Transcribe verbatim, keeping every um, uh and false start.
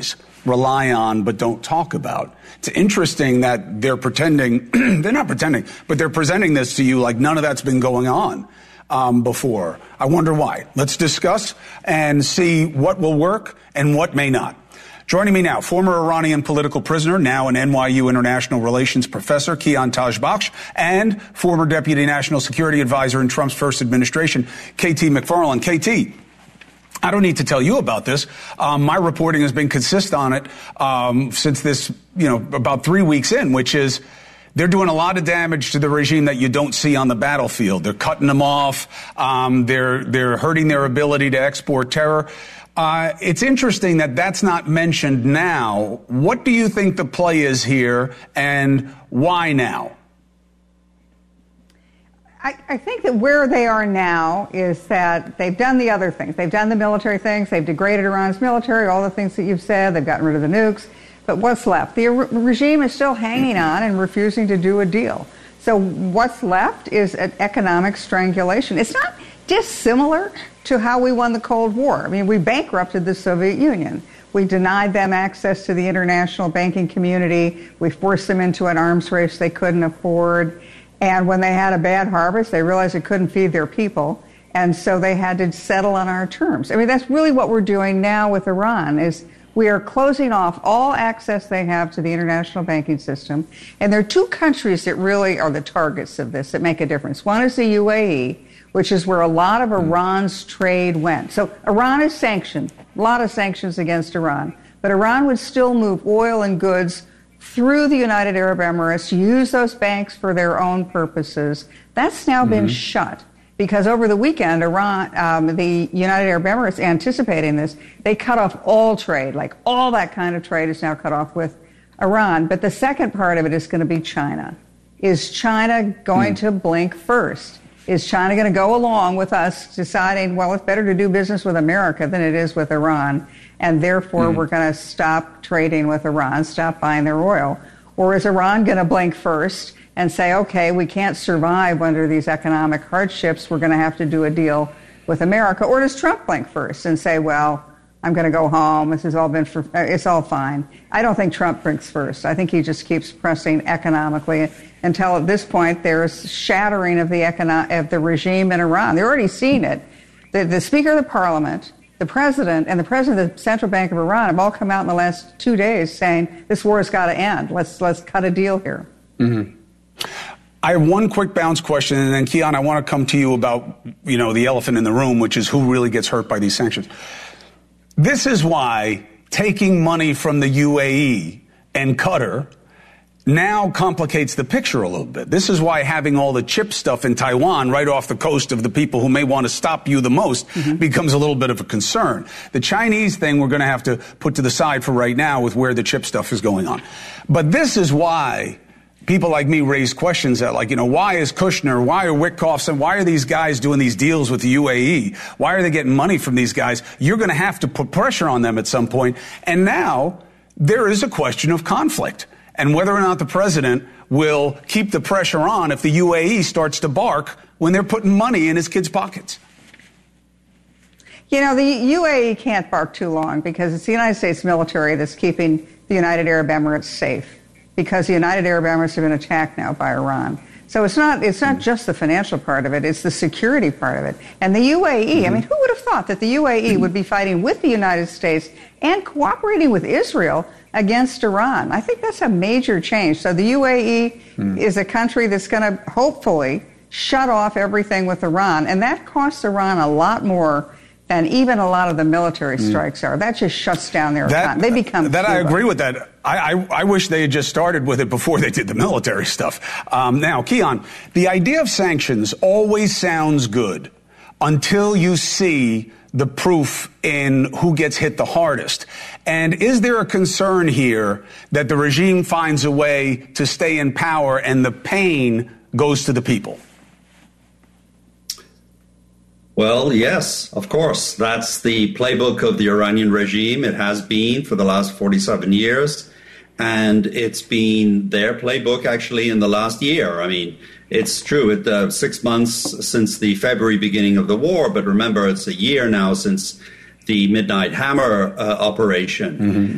countries rely on but don't talk about. It's interesting that they're pretending, they're not pretending, but they're presenting this to you like none of that's been going on um, before. I wonder why. Let's discuss and see what will work and what may not. Joining me now, former Iranian political prisoner, now an N Y U international relations professor, Kian Tajbakhsh, and former deputy national security advisor in Trump's first administration, K T McFarland. K T, I don't need to tell you about this. Um, my reporting has been consistent on it um, since this, you know, about three weeks in, which is they're doing a lot of damage to the regime that you don't see on the battlefield. They're cutting them off. Um, they're they're hurting their ability to export terror. Uh, it's interesting that that's not mentioned now. What do you think the play is here, and why now? I, I think that where they are now is that they've done the other things. They've done the military things. They've degraded Iran's military, all the things that you've said. They've gotten rid of the nukes. But what's left? The re- regime is still hanging on and refusing to do a deal. So what's left is an economic strangulation. It's not dissimilar to how we won the Cold War. I mean, we bankrupted the Soviet Union. We denied them access to the international banking community. We forced them into an arms race they couldn't afford. And when they had a bad harvest, they realized they couldn't feed their people. And so they had to settle on our terms. I mean, that's really what we're doing now with Iran, is we are closing off all access they have to the international banking system. And there are two countries that really are the targets of this that make a difference. One is the U A E, which is where a lot of Iran's trade went. So Iran is sanctioned, a lot of sanctions against Iran. But Iran would still move oil and goods through the United Arab Emirates, use those banks for their own purposes. That's now mm-hmm. been shut. Because over the weekend, Iran, um, the United Arab Emirates, anticipating this, they cut off all trade. Like all that kind of trade is now cut off with Iran. But the second part of it is going to be China. Is China going mm. to blink first? Is China going to go along with us deciding, well, it's better to do business with America than it is with Iran, and therefore mm. we're going to stop trading with Iran, stop buying their oil? Or is Iran going to blink first and say, okay, we can't survive under these economic hardships, we're going to have to do a deal with America? Or does Trump blink first and say, well, I'm going to go home, this has all been, for, it's all fine? I don't think Trump blinks first. I think he just keeps pressing economically until at this point there's shattering of the econo- of the regime in Iran. They're already seeing it. The, the Speaker of the Parliament, the President, and the President of the Central Bank of Iran have all come out in the last two days saying this war has got to end. Let's let's cut a deal here. Mm-hmm. I have one quick bounce question, and then, Kian, I want to come to you about, you know, the elephant in the room, which is who really gets hurt by these sanctions. This is why taking money from the U A E and Qatar now complicates the picture a little bit. This is why having all the chip stuff in Taiwan right off the coast of the people who may want to stop you the most mm-hmm. becomes a little bit of a concern. The Chinese thing we're going to have to put to the side for right now with where the chip stuff is going on. But this is why people like me raise questions that, like, you know, why is Kushner, why are Witkoffs, and why are these guys doing these deals with the U A E? Why are they getting money from these guys? You're going to have to put pressure on them at some point. And now there is a question of conflict and whether or not the president will keep the pressure on if the U A E starts to bark when they're putting money in his kids' pockets. You know, the U A E can't bark too long because it's the United States military that's keeping the United Arab Emirates safe, because the United Arab Emirates have been attacked now by Iran. So it's not it's not just the financial part of it, it's the security part of it. And the U A E, mm-hmm. I mean, who would have thought that the U A E would be fighting with the United States and cooperating with Israel against Iran? I think that's a major change. So the U A E mm. is a country that's going to hopefully shut off everything with Iran, and that costs Iran a lot more than even a lot of the military strikes mm. are. That just shuts down their that, economy. They become That Cuba. I agree with that. I, I, I wish they had just started with it before they did the military stuff. Um, now, Kian, the idea of sanctions always sounds good until you see the proof in who gets hit the hardest. And is there a concern here that the regime finds a way to stay in power and the pain goes to the people? Well, yes, of course. That's the playbook of the Iranian regime. It has been for the last forty-seven years. And it's been their playbook actually in the last year. I mean, it's true, it's uh, six months since the February beginning of the war. But remember, it's a year now since the Midnight Hammer uh, operation. Mm-hmm.